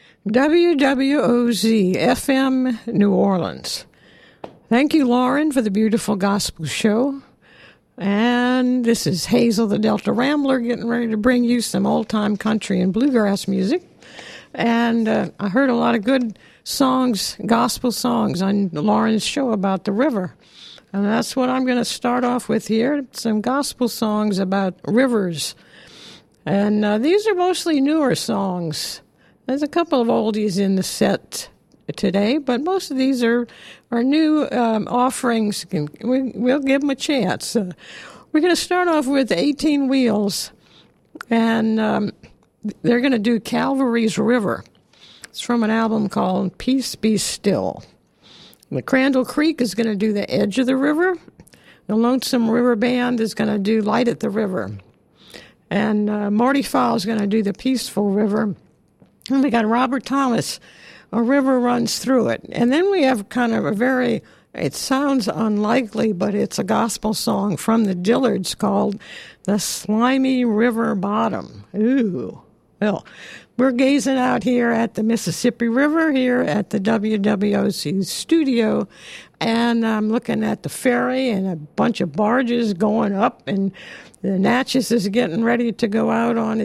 WWOZ FM New Orleans. Thank you, Lauren, for the beautiful gospel show. And this is Hazel the Delta Rambler getting ready to bring you some old-time country and bluegrass music. And I heard a lot of good songs, gospel songs on Lauren's show about the river. And that's what I'm going to start off with here, some gospel songs about rivers. And these are mostly newer songs. There's a couple of oldies in the set today, but most of these are new offerings. We'll give them a chance. We're going to start off with 18 Wheels, and they're going to do Calvary's River. It's from an album called Peace Be Still. The Crandall Creek is going to do The Edge of the River. The Lonesome River Band is going to do Light at the River. And Marty Fowle is going to do The Peaceful River. And we got Robert Thomas, A River Runs Through It. And then we have kind of a very, it sounds unlikely, but it's a gospel song from the Dillards called The Slimy River Bottom. Ooh. Well, we're gazing out here at the Mississippi River here at the WWOC studio, and I'm looking at the ferry and a bunch of barges going up, and the Natchez is getting ready to go out on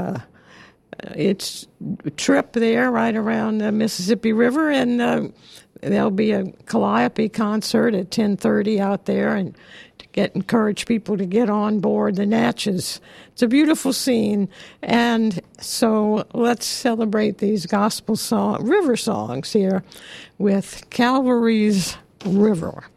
its trip there right around the Mississippi River, and there'll be a Calliope concert at 10:30 out there, and to encourage people to get on board the Natchez. It's a beautiful scene, and so let's celebrate these gospel river songs here with Calvary's River.